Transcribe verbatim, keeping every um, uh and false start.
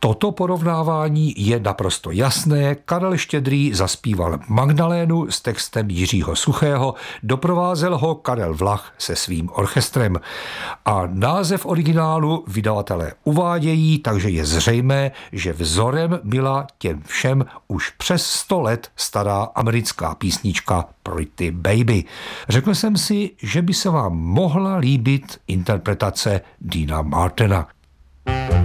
Toto porovnávání je naprosto jasné. Karel Štědrý zaspíval Magdalénu s textem Jiřího Suchého, doprovázel ho Karel Vlach se svým orchestrem. A název originálu vydavatelé uvádějí, takže je zřejmé, že vzorem byla těm všem už přes sto let stará americká písnička Pretty Baby. Řekl jsem si, že by se vám mohla líbit interpretace Deana Martina.